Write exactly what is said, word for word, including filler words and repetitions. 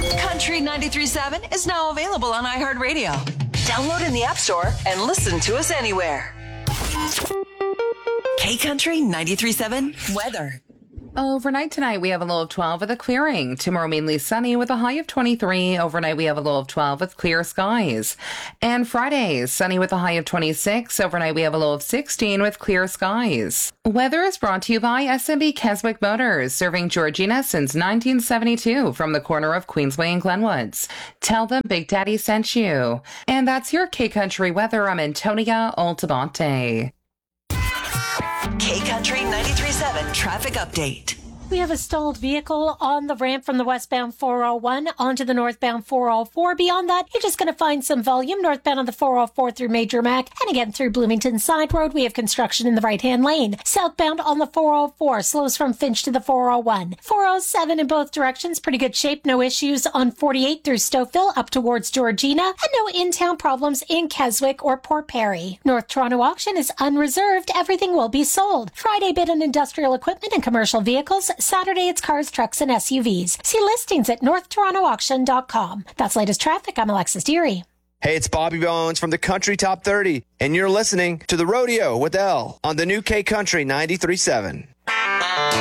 Country ninety-three point seven is now available on iHeartRadio. Download in the App Store and listen to us anywhere. K-Country ninety-three point seven weather. Overnight tonight, we have a low of twelve with a clearing. Tomorrow, mainly sunny with a high of twenty-three. Overnight, we have a low of twelve with clear skies. And Friday, sunny with a high of twenty-six. Overnight, we have a low of sixteen with clear skies. Weather is brought to you by S and B Keswick Motors, serving Georgina since nineteen seventy-two from the corner of Queensway and Glenwoods. Tell them Big Daddy sent you. And that's your K-Country weather. I'm Antonia Altamonte. K-Country ninety-three point seven traffic update. We have a stalled vehicle on the ramp from the westbound four oh one onto the northbound four oh four. Beyond that, you're just going to find some volume northbound on the four oh four through Major Mac. And again, through Bloomington Side Road, we have construction in the right-hand lane. Southbound on the four oh four, slows from Finch to the four oh one. four oh seven in both directions, pretty good shape. No issues on forty-eight through Stouffville up towards Georgina. And no in-town problems in Keswick or Port Perry. North Toronto auction is unreserved. Everything will be sold. Friday bid on industrial equipment and commercial vehicles. Saturday, it's cars, trucks, and S U Vs. See listings at north toronto auction dot com. That's latest traffic. I'm Alexis Deary. Hey, it's Bobby Bones from the Country Top thirty, and you're listening to The Rodeo with Elle on the new K-Country ninety-three point seven.